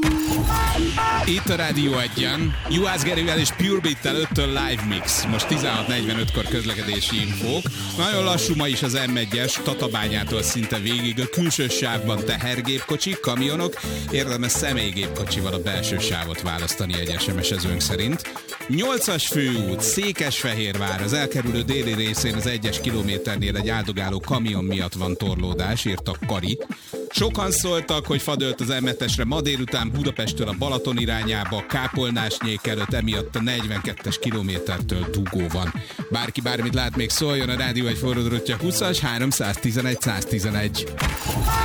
Itt a Rádió 1-en, Juhász Gerivel és Pure Beat-tel 5-től live mix. Most 16:45-kor közlekedési infók. Nagyon lassú ma is az M1-es, Tatabányától szinte végig a külső sávban tehergépkocsik, kamionok. Érdemes személygépkocsival a belső sávot választani egy SMS-ezőnk szerint. 8-as főút, Székesfehérvár, az elkerülő déli részén az 1-es kilométernél egy áldogáló kamion miatt van torlódás, írta Kari. Sokan szóltak, hogy fadölt az M7-esre ma délután Budapesttől a Balaton irányába, Kápolnásnyék előtt, emiatt a 42-es kilométertől dugó van. Bárki bármit lát, még szóljon, a Rádió 1 forradrótja 20-as 311 111.